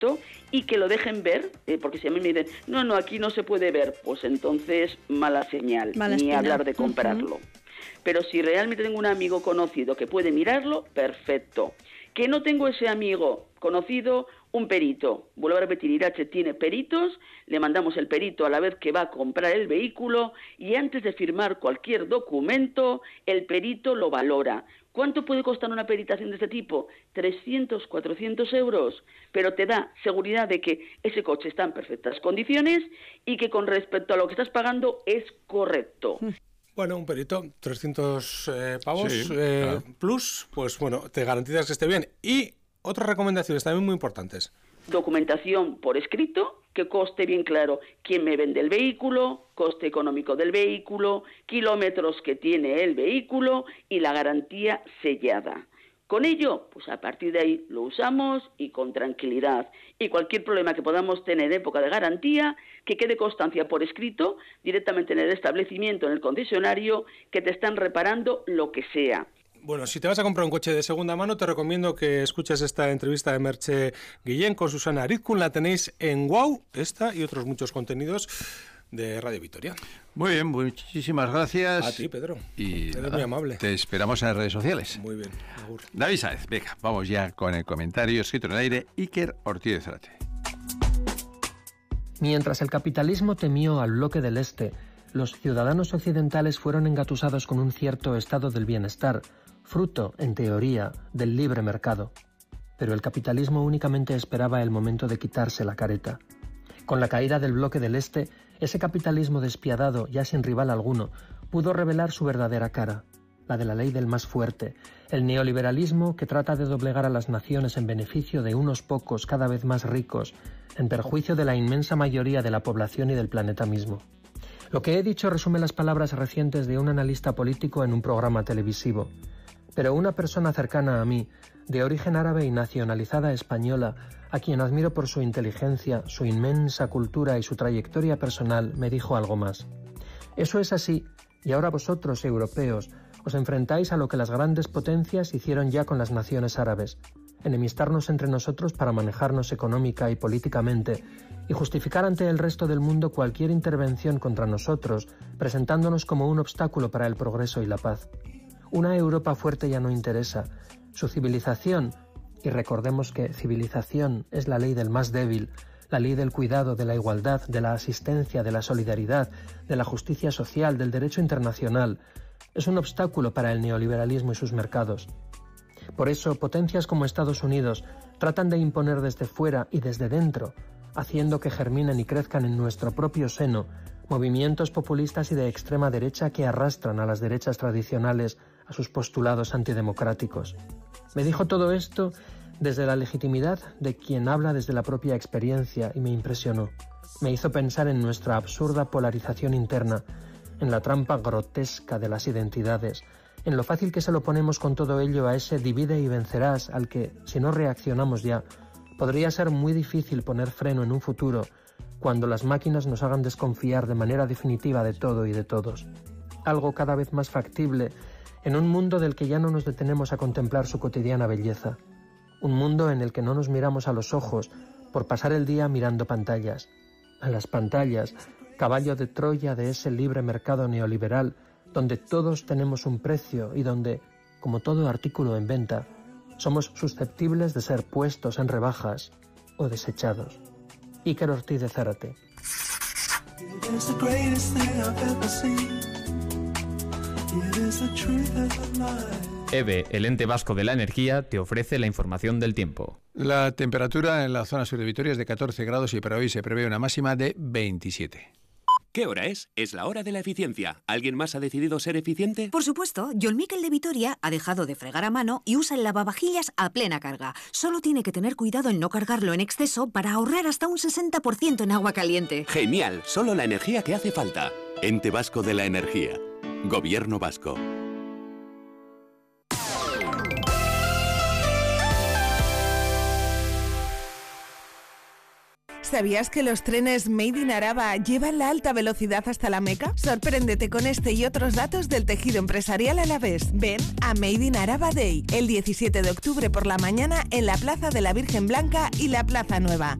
correcto y que lo dejen ver, porque si a mí me dicen, no, aquí no se puede ver, pues entonces mala señal, mala ni espina. hablar de comprarlo. Pero si realmente tengo un amigo conocido que puede mirarlo, perfecto. Que no tengo ese amigo conocido, un perito. Vuelvo a repetir, Irache tiene peritos, le mandamos el perito a la vez que va a comprar el vehículo y antes de firmar cualquier documento, el perito lo valora. ¿Cuánto puede costar una peritación de este tipo? 300, 400 euros, pero te da seguridad de que ese coche está en perfectas condiciones y que con respecto a lo que estás pagando es correcto. Bueno, un perito, 300 pavos Sí, claro. plus, pues bueno, te garantizas que esté bien. Y otras recomendaciones también muy importantes. Documentación por escrito, que coste bien claro quién me vende el vehículo, coste económico del vehículo, kilómetros que tiene el vehículo y la garantía sellada. Con ello, pues a partir de ahí lo usamos y con tranquilidad. Y cualquier problema que podamos tener en época de garantía, que quede constancia por escrito directamente en el establecimiento, en el concesionario, que te están reparando lo que sea. Bueno, si te vas a comprar un coche de segunda mano, te recomiendo que escuches esta entrevista de Merche Guillén con Susana Arizkun. La tenéis en WOW, esta y otros muchos contenidos de Radio Vitoria. Muy bien, muchísimas gracias. A ti, Pedro. Y Eres nada, muy amable. te esperamos en las redes sociales. Muy bien, agur. David Sáez, venga, vamos ya con el comentario escrito en el aire, Iker Ortiz de Zárate. Mientras el capitalismo temió al bloque del Este, los ciudadanos occidentales fueron engatusados con un cierto estado del bienestar, fruto, en teoría, del libre mercado. Pero el capitalismo únicamente esperaba el momento de quitarse la careta. Con la caída del bloque del Este, ese capitalismo despiadado, ya sin rival alguno, pudo revelar su verdadera cara, la de la ley del más fuerte, el neoliberalismo que trata de doblegar a las naciones en beneficio de unos pocos cada vez más ricos, en perjuicio de la inmensa mayoría de la población y del planeta mismo. Lo que he dicho resume las palabras recientes de un analista político en un programa televisivo. Pero una persona cercana a mí, de origen árabe y nacionalizada española, a quien admiro por su inteligencia, su inmensa cultura y su trayectoria personal, me dijo algo más. Eso es así, y ahora vosotros, europeos, os enfrentáis a lo que las grandes potencias hicieron ya con las naciones árabes, enemistarnos entre nosotros para manejarnos económica y políticamente, y justificar ante el resto del mundo cualquier intervención contra nosotros, presentándonos como un obstáculo para el progreso y la paz. Una Europa fuerte ya no interesa. Su civilización, y recordemos que civilización es la ley del más débil, la ley del cuidado, de la igualdad, de la asistencia, de la solidaridad, de la justicia social, del derecho internacional, es un obstáculo para el neoliberalismo y sus mercados. Por eso, potencias como Estados Unidos tratan de imponer desde fuera y desde dentro, haciendo que germinen y crezcan en nuestro propio seno movimientos populistas y de extrema derecha que arrastran a las derechas tradicionales a sus postulados antidemocráticos. Me dijo todo esto desde la legitimidad de quien habla desde la propia experiencia y me impresionó. Me hizo pensar en nuestra absurda polarización interna, en la trampa grotesca de las identidades, en lo fácil que se lo ponemos con todo ello a ese divide y vencerás al que, si no reaccionamos ya, podría ser muy difícil poner freno en un futuro cuando las máquinas nos hagan desconfiar de manera definitiva de todo y de todos. Algo cada vez más factible en un mundo del que ya no nos detenemos a contemplar su cotidiana belleza. Un mundo en el que no nos miramos a los ojos por pasar el día mirando pantallas. A las pantallas, caballo de Troya de ese libre mercado neoliberal, donde todos tenemos un precio y donde, como todo artículo en venta, somos susceptibles de ser puestos en rebajas o desechados. Iker Ortiz de Zárate. EVE, el ente vasco de la energía, te ofrece la información del tiempo. La temperatura en la zona sur de Vitoria es de 14 grados y para hoy se prevé una máxima de 27. ¿Qué hora es? Es la hora de la eficiencia. ¿Alguien más ha decidido ser eficiente? Por supuesto, John Miquel de Vitoria ha dejado de fregar a mano y usa el lavavajillas a plena carga. Solo tiene que tener cuidado en no cargarlo en exceso para ahorrar hasta un 60% en agua caliente. Genial, solo la energía que hace falta. Ente Vasco de la Energía. Gobierno Vasco. ¿Sabías que los trenes Made in Araba llevan la alta velocidad hasta la Meca? Sorpréndete con este y otros datos del tejido empresarial alavés. Ven a Made in Araba Day, el 17 de octubre por la mañana en la Plaza de la Virgen Blanca y la Plaza Nueva.